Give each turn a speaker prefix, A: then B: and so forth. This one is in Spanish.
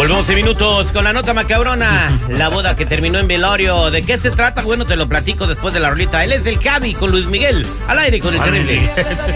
A: Volvemos 11 minutos con la nota macabrona. La boda que terminó en velorio. ¿De qué se trata? Bueno, te lo platico después de la rolita. Él es el Javi con Luis Miguel. Al aire con el terrible.